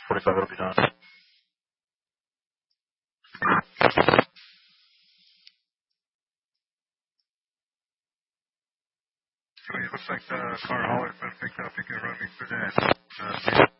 45, it'll be done. So it looks like the car hauler's been picked up and get running for that.